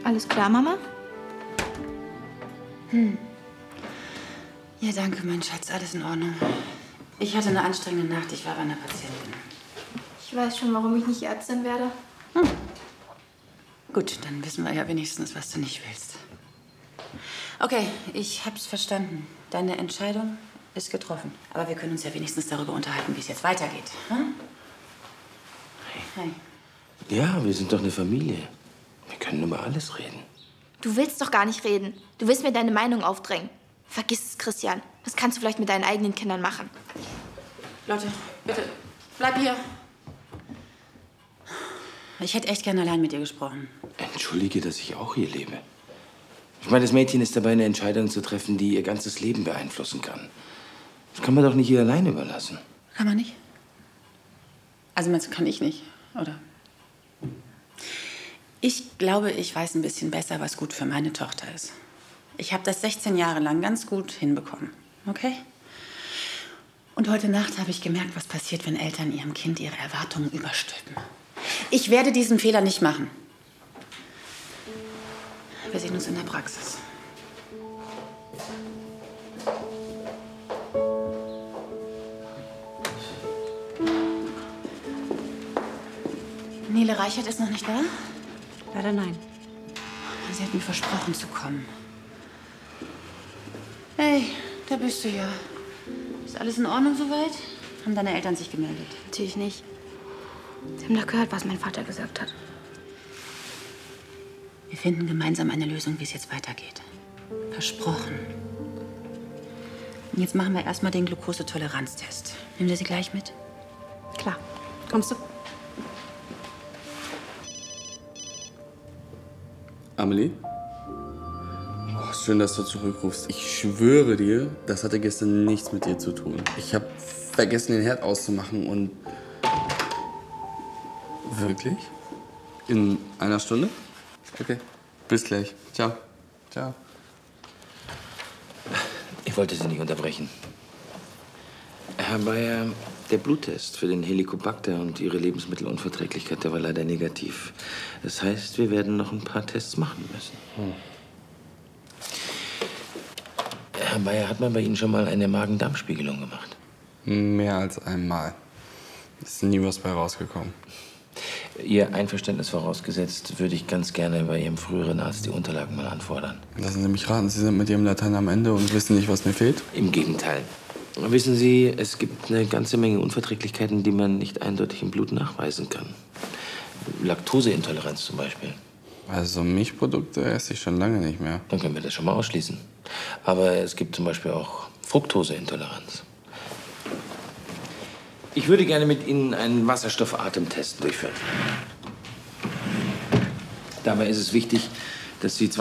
Alles klar, Mama? Ja, danke, mein Schatz. Alles in Ordnung. Ich hatte eine anstrengende Nacht. Ich war bei einer Patientin. Ich weiß schon, warum ich nicht Ärztin werde. Gut, dann wissen wir ja wenigstens, was du nicht willst. Okay, ich hab's verstanden. Deine Entscheidung ist getroffen. Aber wir können uns ja wenigstens darüber unterhalten, wie es jetzt weitergeht. Hm? Hi. Ja, wir sind doch eine Familie. Wir können über alles reden. Du willst doch gar nicht reden. Du willst mir deine Meinung aufdrängen. Vergiss es, Christian. Das kannst du vielleicht mit deinen eigenen Kindern machen. Leute, bitte, bleib hier. Ich hätte echt gerne allein mit dir gesprochen. Entschuldige, dass ich auch hier lebe. Ich meine, das Mädchen ist dabei, eine Entscheidung zu treffen, die ihr ganzes Leben beeinflussen kann. Das kann man doch nicht ihr allein überlassen. Kann man nicht? Also meinst du, kann ich nicht, oder? Ich glaube, ich weiß ein bisschen besser, was gut für meine Tochter ist. Ich habe das 16 Jahre lang ganz gut hinbekommen, okay? Und heute Nacht habe ich gemerkt, was passiert, wenn Eltern ihrem Kind ihre Erwartungen überstülpen. Ich werde diesen Fehler nicht machen. Wir sehen uns in der Praxis. Nele Reichert ist noch nicht da? Leider nein. Sie hat mir versprochen zu kommen. Hey, da bist du ja. Ist alles in Ordnung soweit? Haben deine Eltern sich gemeldet? Natürlich nicht. Sie haben doch gehört, was mein Vater gesagt hat. Wir finden gemeinsam eine Lösung, wie es jetzt weitergeht. Versprochen. Und jetzt machen wir erstmal den Glukosetoleranztest. Nehmen wir sie gleich mit? Klar. Kommst du? Amelie? Oh, schön, dass du zurückrufst. Ich schwöre dir, das hatte gestern nichts mit dir zu tun. Ich habe vergessen, den Herd auszumachen und... Wirklich? In einer Stunde? Okay. Bis gleich. Ciao. Ciao. Ich wollte Sie nicht unterbrechen. Herr Bayer, der Bluttest für den Helicobacter und Ihre Lebensmittelunverträglichkeit, der war leider negativ. Das heißt, wir werden noch ein paar Tests machen müssen. Herr Bayer, hat man bei Ihnen schon mal eine Magen-Darm-Spiegelung gemacht? Mehr als einmal. Ist nie was bei rausgekommen. Ihr Einverständnis vorausgesetzt, würde ich ganz gerne bei Ihrem früheren Arzt die Unterlagen mal anfordern. Lassen Sie mich raten, Sie sind mit Ihrem Latein am Ende und wissen nicht, was mir fehlt? Im Gegenteil. Wissen Sie, es gibt eine ganze Menge Unverträglichkeiten, die man nicht eindeutig im Blut nachweisen kann. Laktoseintoleranz zum Beispiel. Also Milchprodukte esse ich schon lange nicht mehr. Dann können wir das schon mal ausschließen. Aber es gibt zum Beispiel auch Fructoseintoleranz. Ich würde gerne mit Ihnen einen Wasserstoffatemtest durchführen. Dabei ist es wichtig, dass Sie